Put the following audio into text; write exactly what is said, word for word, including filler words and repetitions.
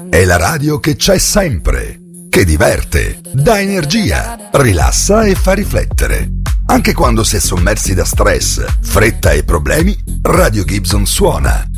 È la radio che c'è sempre, che diverte, dà energia, rilassa e fa riflettere. Anche quando si è sommersi da stress, fretta e problemi, Radio Gibson suona